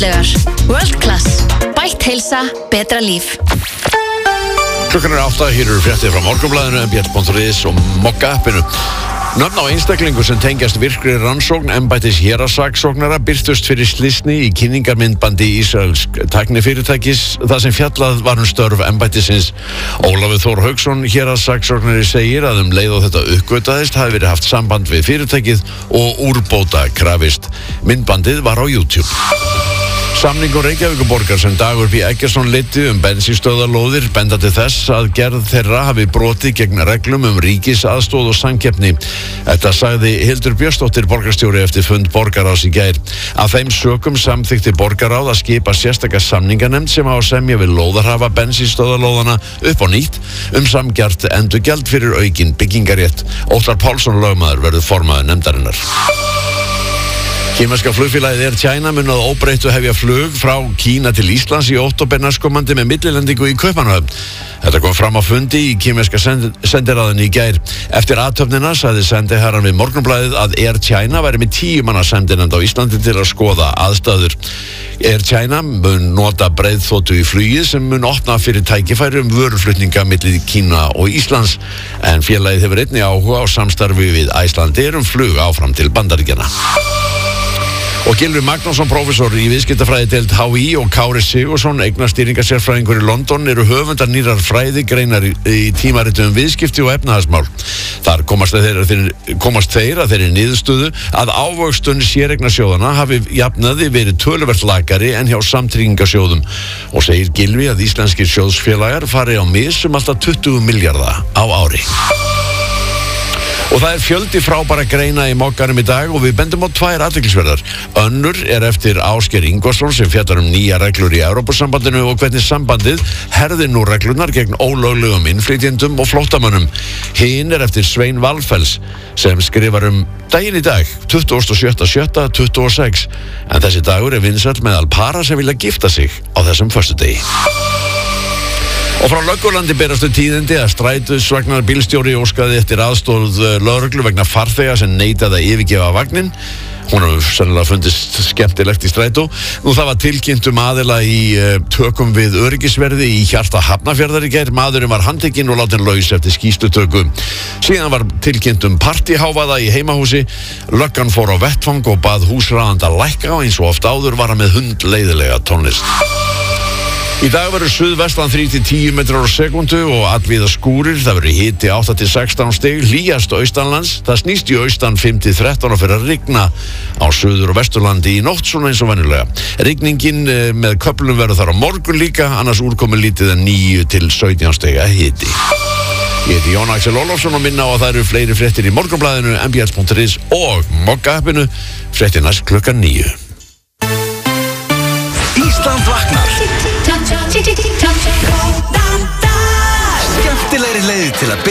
fallegar. World Class. Bætt heilsa, betra líf. Klukkan 8, hér eru fréttir frá Morgunblaðinu, mbl.is og Mokka-appinu. Nöfn á einstaklingu sem tengjast virkri rannsókn embættis héraðssaksóknara birtust fyrir slysni í kynningarmyndbandi ísraelsk tæknifyrirtækis þar sem fjallað var störf embættisins. Ólafur Þór Hauksson, héraðssaksóknari, segir að leið og þetta uppgötaðist hafi verið haft samband við fyrirtækið og úrbóta krafist. Myndbandið var á YouTube. Samningur Reykjavíkurborgar sem Dagur B. Eggertsson leiddi bensínstöðvarlóðir benda til þess að gerð þeirra hafi brotið gegn reglum ríkisaðstoð og samkeppni. Þetta sagði Hildur Björnsdóttir borgarstjóri eftir fund borgarráðs í gær. Af þeim sökum samþykkti borgarráð að skipa sérstaka samninganefnd sem á að semja við lóðarhafa bensínstöðvarlóðana upp á nýtt sanngjarnt endurgjald fyrir aukin byggingarétt. Óttar Pálsson lögmaður verður formaður nefndarinnar. Kínverska flugfélagið Air China mun að óbreyttu hefja flug frá Kína til Íslands í október næstkomandi með millilendingu í Kaupmannahöfn. Þetta kom fram á fundi í kínverska sendiráðinu í gær. Eftir athöfnina sagði sendiherrann við Morgunblaðið að Air China væri með 10 manna sendinefnd á Íslandi til að skoða aðstæður. Air China mun nota breiðþotu í flugið sem mun opna fyrir tækifæri vöruflutninga milli Kína og Íslands. En félagið hefur einnig áhuga á samstarfi við Icelandair flug áfram til Bandaríkjanna. Og Gylfi Magnússon, prófessor í viðskiptafræðideild HÍ og Kári Sigurðsson, eignastýringasérfræðingur í London, eru höfundar nýrrar fræðigreinar í tímaritum viðskipti og efnahagsmál. Þar komast þeir að þeirri niðurstöðu að ávöxtun séreignasjóðana hafi jafnaði verið töluvert lakari en hjá samtryggingasjóðum og segir Gylfi að íslenskir sjóðsfélagar fari á mis alltaf 20 milljarða á ári. Og það fjöldi frábæra greina í Mokkanum í dag og við bendum á 2 athyglisverðar. Önnur eftir Ásgeir Ingvarsson sem fjallar nýja reglur í Evrópusambandinu og hvernig sambandið herðir nú reglurnar gegn ólöglegum innflytjendum og flóttamönnum. Hin eftir Svein Valfells sem skrifar daginn í dag, 27.7.26. En þessi dagur vinsæll meðal para sem vilja gifta sig á þessum föstudegi. Og frá Löggulandi berastu tíðindi að strætisvagnar bílstjóri óskaði eftir aðstoð lögreglu vegna farþega sem neitaði að yfirgefa vagnin. Hún hefur sennilega fundist skemmtilegt í strætó. Nú það var tilkynnt aðila í tökum við öryggisverði í hjarta Hafnarfjarðar í gær. Maðurinn var handtekinn og látinn laus eftir skýrslutöku. Síðan var tilkynnt partíhávaða í heimahúsi. Löggan fór á vettvang og bað húsráðanda lækka og eins og oft áður var hann með hundleiðilega tónlist. Í dag verður suðvestan 3-10 metrar á sekundu og allvíða skúrir. Það verður hiti 8-16 stig, hlýjast austanlands. Það snýst í austan 5-13 og fyrir að rigna á suður- og vesturlandi í nótt svona eins og venjulega. Rigningin með köflum verður þar á morgun líka, annars úrkomi lítið en 9-17 stiga hiti. Ég heiti Jón Axel Ólafsson og minna á að það eru fleiri fréttir í Morgunblaðinu, mbl.is og Mokka-appinu. Fréttir næst klukkan 9. Ísland vaknar. Skemmtilegri leið til að